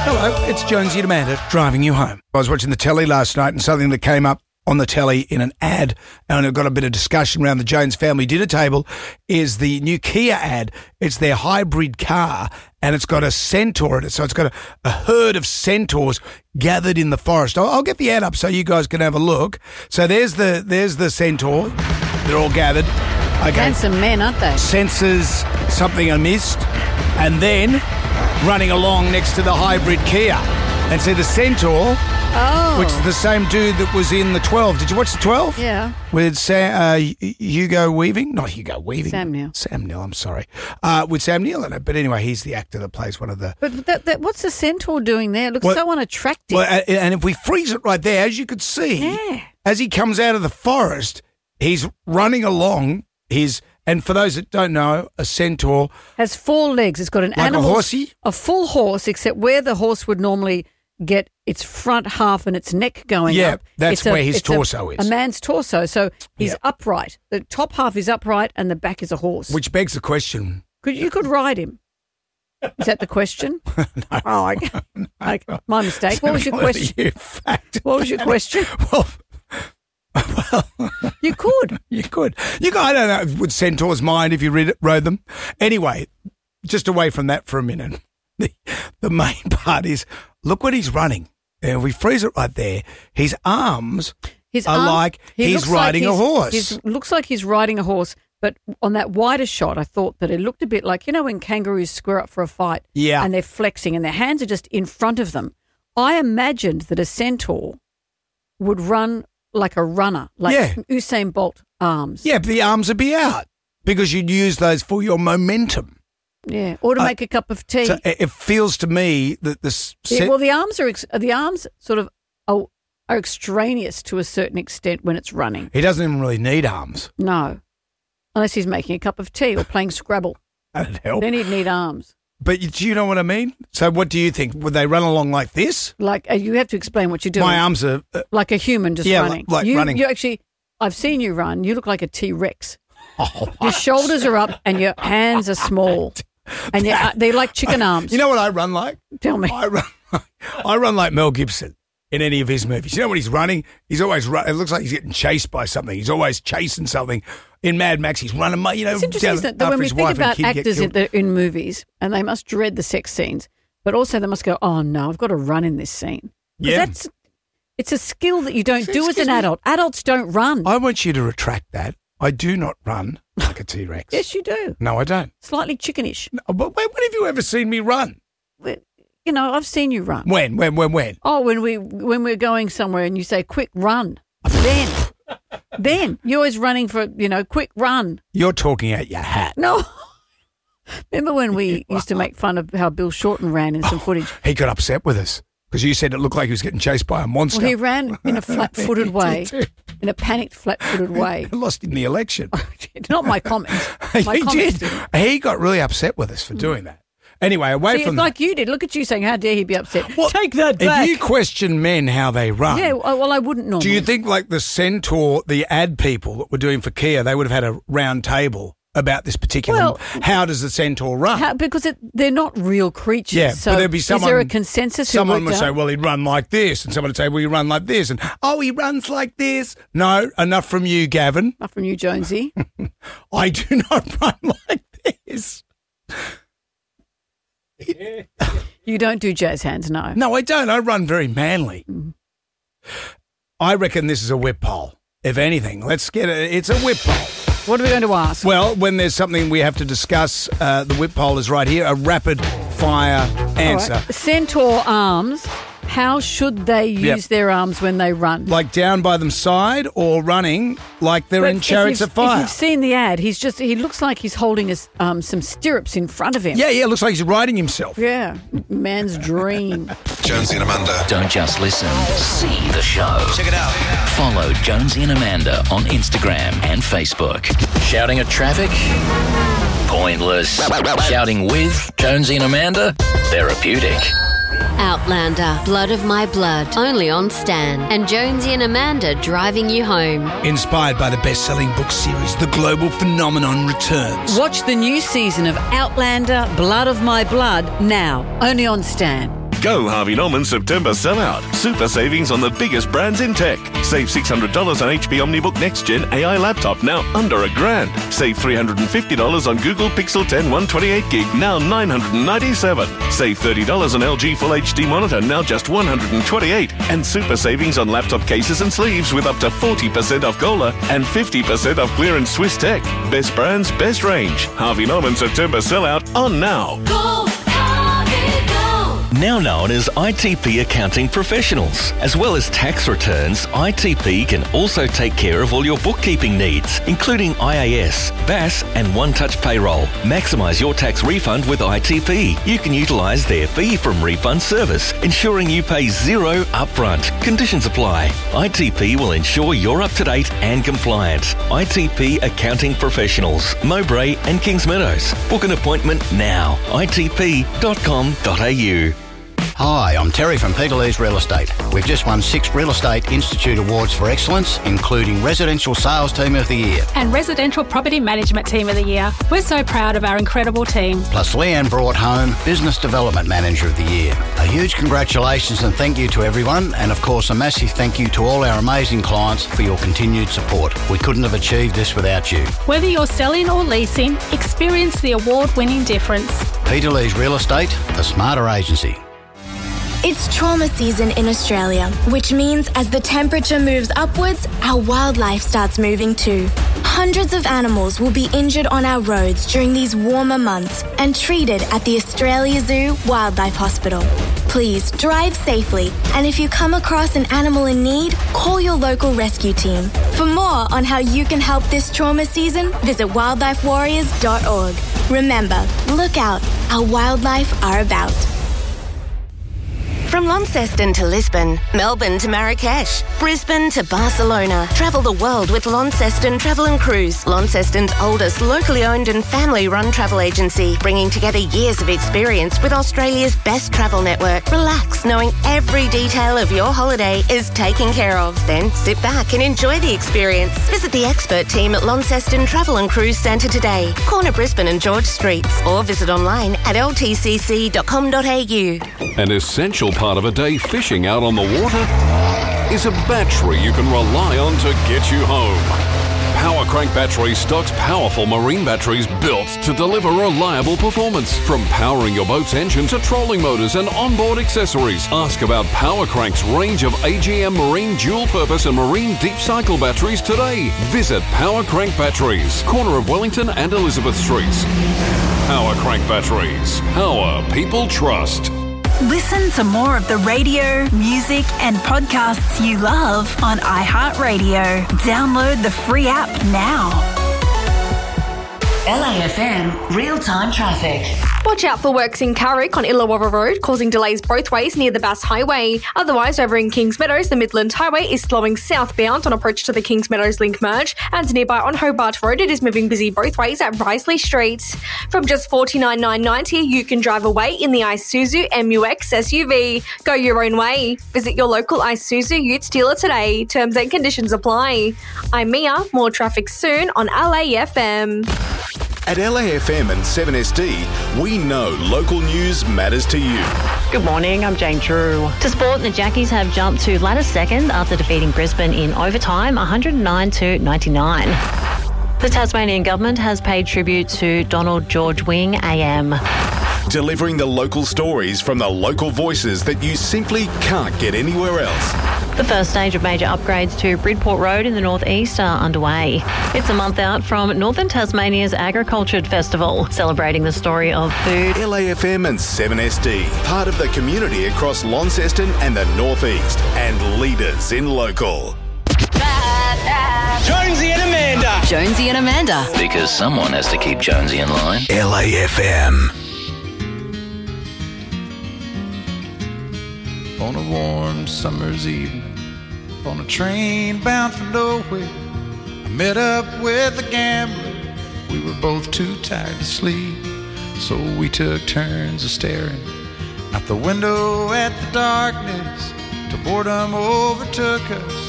Hello, it's Jonesy and Amanda driving you home. I was watching the telly last night and something that came up on the telly in an ad, and it got a bit of discussion around the Jones family dinner table, is the new Kia ad. It's their hybrid car, and it's got a centaur in it. So it's got a herd of centaurs gathered in the forest. I'll get the ad up so you guys can have a look. So there's the centaur. They're all gathered. Okay. Handsome men, aren't they? Senses something amiss, and then running along next to the hybrid Kia. And see the centaur, which is the same dude that was in the 12. Did you watch the 12? Yeah. With Hugo Weaving? Not Hugo Weaving. Sam Neill. Sam Neill, I'm sorry. With Sam Neill in it. But anyway, he's the actor that plays one of the... But what's the centaur doing there? It looks so unattractive. Well, and if we freeze it right there, as you could see, as he comes out of the forest, he's running along his... And for those that don't know, a centaur... has 4 legs. It's got an animal... a horsey? A full horse, except where the horse would normally get its front half and its neck going up. Yeah, that's where his torso is. A man's torso. So he's upright. The top half is upright and the back is a horse. Which begs the question... You could ride him. Is that the question? No. Oh, my mistake. What was your question? What was your question? Well, you could. You could. I don't know, would centaurs mind if you rode them? Anyway, just away from that for a minute. The main part is, look what he's running. And if we freeze it right there, his arms are like he's riding a horse. It looks like he's riding a horse, but on that wider shot, I thought that it looked a bit like, when kangaroos square up for a fight and they're flexing and their hands are just in front of them. I imagined that a centaur would run like a runner, like Usain Bolt arms. Yeah, but the arms would be out because you'd use those for your momentum. Yeah, or to make a cup of tea. So it feels to me that the arms sort of are extraneous to a certain extent when it's running. He doesn't even really need arms. No, unless he's making a cup of tea or playing Scrabble. That'd help. Then he'd need arms. But do you know what I mean? So what do you think? Would they run along like this? Like you have to explain what you're doing. My arms are... like a human just running. Like running. You actually, I've seen you run. You look like a T-Rex. Your shoulders are up and your hands are small. And they're like chicken arms. You know what I run like? Tell me. I run like Mel Gibson in any of his movies. You know when he's running? He's always it looks like he's getting chased by something. He's always chasing something. In Mad Max, he's running. It's interesting isn't it, that when we think about actors in movies, and they must dread the sex scenes, but also they must go, "Oh no, I've got to run in this scene." Yeah, it's a skill that you don't do as an adult. Adults don't run. I want you to retract that. I do not run like a T-Rex. Yes, you do. No, I don't. Slightly chickenish. No, but when have you ever seen me run? I've seen you run. When? Oh, when we're going somewhere and you say, "Quick, run." Then you're always running for, quick run. You're talking out your hat. No. Remember when we used to make fun of how Bill Shorten ran in some footage? He got upset with us because you said it looked like he was getting chased by a monster. Well, he ran in a flat-footed way, in a panicked flat-footed way. He lost in the election. Not my comments. He did. He got really upset with us for doing that. Anyway, away from that. Like you did. Look at you saying, how dare he be upset. Well, take that back. If you question men how they run. Yeah, well, I wouldn't normally. Do you think like the centaur, the ad people that were doing for Kia, they would have had a round table about this particular, how does the centaur run? Because they're not real creatures. Yeah, so but there'd be someone. Is there a consensus? Someone would say, well, he'd run like this. And someone would say, well, he run like this. And, he runs like this. No, enough from you, Gavin. Enough from you, Jonesy. I do not run like this. You don't do jazz hands, no. No, I don't. I run very manly. I reckon this is a whip poll. If anything, let's get it. It's a whip poll. What are we going to ask? Well, when there's something we have to discuss, the whip poll is right here. A rapid fire answer. Right. Centaur arms. How should they use their arms when they run? Like down by them side or running like they're in Chariots of Fire? If you've seen the ad, he looks like he's holding some stirrups in front of him. Yeah, it looks like he's riding himself. Yeah, man's dream. Jonesy and Amanda. Don't just listen, see the show. Check it out. Follow Jonesy and Amanda on Instagram and Facebook. Shouting at traffic? Pointless. Shouting with Jonesy and Amanda? Therapeutic. Outlander, Blood of My Blood, only on Stan. And Jonesy and Amanda driving you home. Inspired by the best-selling book series, The Global Phenomenon returns. Watch the new season of Outlander, Blood of My Blood now, only on Stan. Go Harvey Norman September sellout. Super savings on the biggest brands in tech. Save $600 on HP OmniBook Next Gen AI laptop, now under $1,000. Save $350 on Google Pixel 10 128 gig, now $997. Save $30 on LG Full HD monitor, now just $128. And super savings on laptop cases and sleeves with up to 40% off Gola and 50% off clearance Swiss Tech. Best brands, best range. Harvey Norman September sellout on now. Go, Harvey, go. Now known as ITP Accounting Professionals. As well as tax returns, ITP can also take care of all your bookkeeping needs, including IAS, BAS and One Touch Payroll. Maximise your tax refund with ITP. You can utilise their fee from refund service, ensuring you pay zero upfront. Conditions apply. ITP will ensure you're up to date and compliant. ITP Accounting Professionals, Mowbray and Kings Meadows. Book an appointment now. itp.com.au. Hi, I'm Terry from Peterlee's Real Estate. We've just won 6 Real Estate Institute Awards for Excellence, including Residential Sales Team of the Year and Residential Property Management Team of the Year. We're so proud of our incredible team. Plus, Leanne brought home Business Development Manager of the Year. A huge congratulations and thank you to everyone, and of course a massive thank you to all our amazing clients for your continued support. We couldn't have achieved this without you. Whether you're selling or leasing, experience the award-winning difference. Peterlee's Real Estate, the smarter agency. It's trauma season in Australia, which means as the temperature moves upwards, our wildlife starts moving too. Hundreds of animals will be injured on our roads during these warmer months and treated at the Australia Zoo Wildlife Hospital. Please drive safely, and if you come across an animal in need, call your local rescue team. For more on how you can help this trauma season, visit wildlifewarriors.org. Remember, look out, our wildlife are about. From Launceston to Lisbon, Melbourne to Marrakesh, Brisbane to Barcelona. Travel the world with Launceston Travel and Cruise, Launceston's oldest locally owned and family-run travel agency, bringing together years of experience with Australia's best travel network. Relax, knowing every detail of your holiday is taken care of. Then sit back and enjoy the experience. Visit the expert team at Launceston Travel and Cruise Centre today, corner Brisbane and George Streets, or visit online at ltcc.com.au. An essential part of a day fishing out on the water is a battery you can rely on to get you home. Power Crank Batteries stocks powerful marine batteries built to deliver reliable performance. From powering your boat's engine to trolling motors and onboard accessories, ask about Power Crank's range of AGM marine dual-purpose and marine deep cycle batteries today. Visit Power Crank Batteries, corner of Wellington and Elizabeth Streets. Power Crank Batteries. Power people trust. Listen to more of the radio, music and podcasts you love on iHeartRadio. Download the free app now. LAFM real-time traffic. Watch out for works in Carrick on Illawarra Road, causing delays both ways near the Bass Highway. Otherwise, over in Kings Meadows, the Midland Highway is slowing southbound on approach to the Kings Meadows Link Merge, and nearby on Hobart Road, it is moving busy both ways at Risley Street. From just $49,990, you can drive away in the Isuzu MU-X SUV. Go your own way. Visit your local Isuzu Ute dealer today. Terms and conditions apply. I'm Mia. More traffic soon on LAFM. At LAFM and 7SD, we know local news matters to you. Good morning, I'm Jane Drew. To sport, the Jackies have jumped to ladder second after defeating Brisbane in overtime, 109-99. The Tasmanian government has paid tribute to Donald George Wing AM. Delivering the local stories from the local voices that you simply can't get anywhere else. The first stage of major upgrades to Bridport Road in the northeast are underway. It's a month out from Northern Tasmania's Agriculture Festival, celebrating the story of food. LAFM and 7SD, part of the community across Launceston and the northeast, and leaders in local. Jonesy and Amanda. Jonesy and Amanda. Because someone has to keep Jonesy in line. LAFM. On a warm summer's evening, on a train bound for nowhere, I met up with a gambler. We were both too tired to sleep, so we took turns of staring out the window at the darkness till boredom overtook us.